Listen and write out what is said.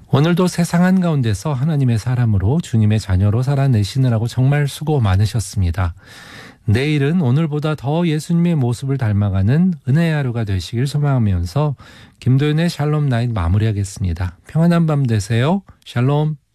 오늘도 세상 한가운데서 하나님의 사람으로 주님의 자녀로 살아내시느라고 정말 수고 많으셨습니다. 내일은 오늘보다 더 예수님의 모습을 닮아가는 은혜의 하루가 되시길 소망하면서 김도윤의 샬롬 나잇 마무리하겠습니다. 평안한 밤 되세요. 샬롬.